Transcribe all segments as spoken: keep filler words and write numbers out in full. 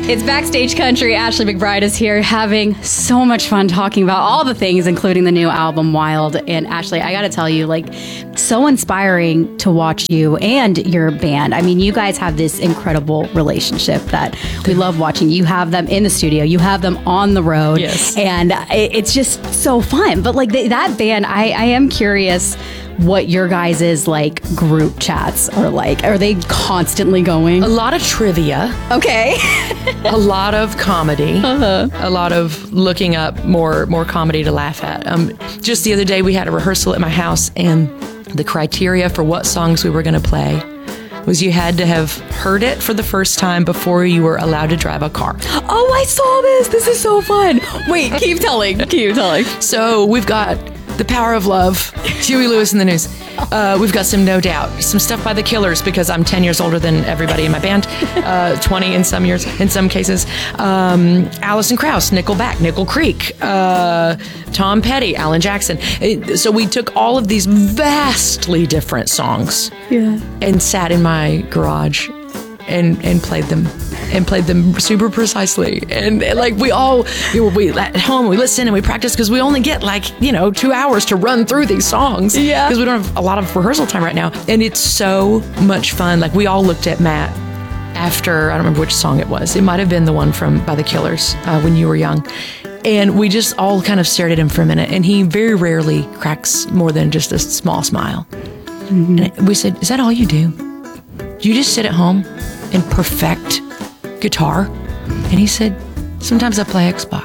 It's Backstage Country. Ashley McBryde is here having so much fun talking about all the things, including the new album, Wild. And Ashley, I got to tell you, like, so inspiring to watch you and your band. I mean, you guys have this incredible relationship that we love watching. You have them in the studio, you have them on the road. Yes. And it's just so fun. But like the, that band, I, I am curious what your guys' like group chats are like. Are they constantly going? A lot of trivia. Okay. A lot of comedy. Uh-huh. A lot of looking up more more comedy to laugh at. Um, just the other day, we had a rehearsal at my house, and the criteria for what songs we were going to play was you had to have heard it for the first time before you were allowed to drive a car. Oh, I saw this. This is so fun. Wait, keep telling. Keep telling. So we've got The Power of Love, Huey Lewis and the News. Uh, we've got some No Doubt, some stuff by The Killers because I'm ten years older than everybody in my band, uh, twenty in some years, in some cases. Um, Alison Krauss, Nickelback, Nickel Creek, uh, Tom Petty, Alan Jackson. It, so we took all of these vastly different songs Yeah. and sat in my garage and and played them and played them super precisely, and like we all you know, we at home we listen and we practice because we only get like you know two hours to run through these songs, yeah, because we don't have a lot of rehearsal time right now, and it's so much fun. Like we all looked at Matt after, I don't remember which song it was, it might have been the one from by the Killers, uh, When You Were Young, and we just all kind of stared at him for a minute, and he very rarely cracks more than just a small smile. Mm-hmm. And we said, is that all you do? Do you just sit at home and perfect guitar? And he said, sometimes I play Xbox.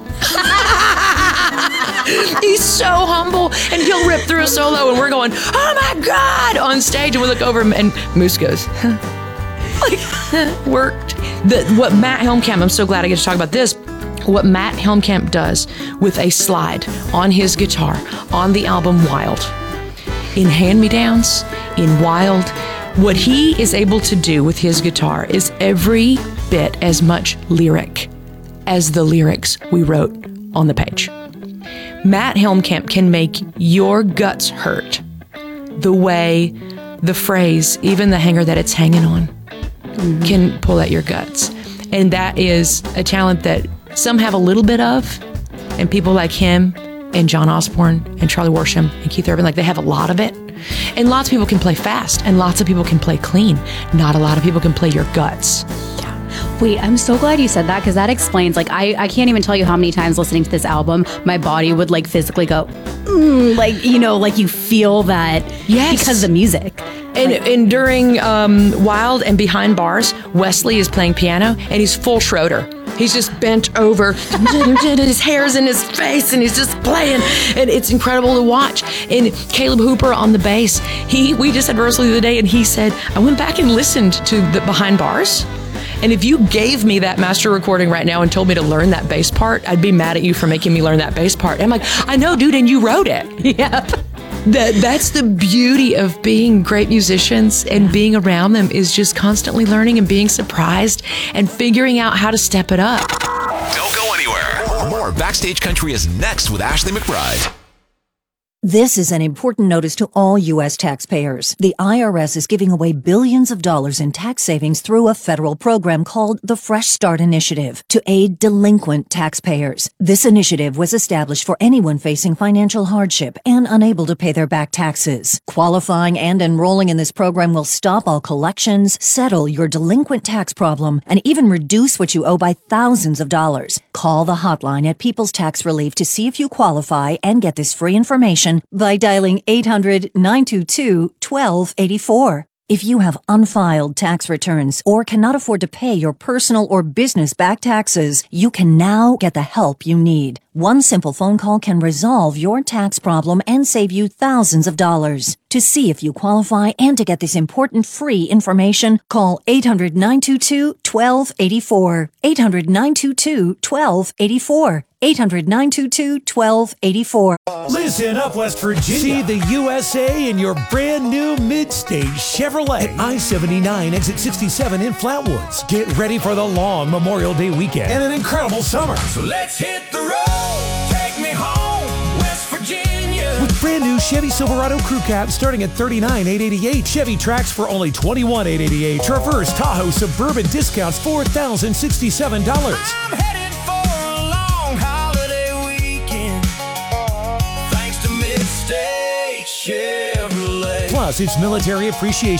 He's so humble, and he'll rip through a solo, and we're going, oh my God, on stage, and we look over him, and Moose goes, huh. Like, worked. The, what Matt Helmkamp, I'm so glad I get to talk about this, what Matt Helmkamp does with a slide on his guitar on the album Wild, in Hand-Me-Downs, in Wild, what he is able to do with his guitar is every bit as much lyric as the lyrics we wrote on the page. Matt Helmkamp can make your guts hurt the way the phrase, even the hanger that it's hanging on, mm-hmm. can pull at your guts. And that is a talent that some have a little bit of, and people like him and John Osborne and Charlie Worsham and Keith Urban, like they have a lot of it. And lots of people can play fast, and lots of people can play clean. Not a lot of people can play your guts. Yeah. Wait, I'm so glad you said that, because that explains, like, I, I can't even tell you how many times listening to this album, my body would, like, physically go, mm, like, you know, like you feel that yes. because of the music. And, like, and during um, Wild and Behind Bars, Wesley is playing piano, and he's full Schroeder. He's just bent over, his hair's in his face, and he's just playing, and it's incredible to watch. And Caleb Hooper on the bass, he we just had rehearsal the other day, and he said, I went back and listened to the Behind Bars, and if you gave me that master recording right now and told me to learn that bass part, I'd be mad at you for making me learn that bass part. And I'm like, I know, dude, and you wrote it. Yep. That that's the beauty of being great musicians, and being around them is just constantly learning and being surprised and figuring out how to step it up. Don't go anywhere. More Backstage Country is next with Ashley McBryde. This is an important notice to all U S taxpayers. The I R S is giving away billions of dollars in tax savings through a federal program called the Fresh Start Initiative to aid delinquent taxpayers. This initiative was established for anyone facing financial hardship and unable to pay their back taxes. Qualifying and enrolling in this program will stop all collections, settle your delinquent tax problem, and even reduce what you owe by thousands of dollars. Call the hotline at People's Tax Relief to see if you qualify and get this free information by dialing eight hundred, nine two two, one two eight four. If you have unfiled tax returns or cannot afford to pay your personal or business back taxes, you can now get the help you need. One simple phone call can resolve your tax problem and save you thousands of dollars. To see if you qualify and to get this important free information, call eight hundred, nine two two, one two eight four. eight hundred, nine two two, one two eight four. eight hundred, nine two two, one two eight four. Listen up, West Virginia. See the U S A in your brand new mid-stage Chevrolet. I seventy-nine, exit sixty-seven in Flatwoods. Get ready for the long Memorial Day weekend and an incredible summer. So let's hit the road. Take me home, West Virginia. With Brand new Chevy Silverado Crew Cab starting at thirty-nine thousand eight hundred eighty-eight dollars. Chevy Trax for only twenty-one thousand eight hundred eighty-eight dollars. Traverse Tahoe Suburban discounts four thousand sixty-seven dollars. I'm headed for a long holiday weekend. Thanks to Midstate Chevrolet. Plus, it's Military Appreciation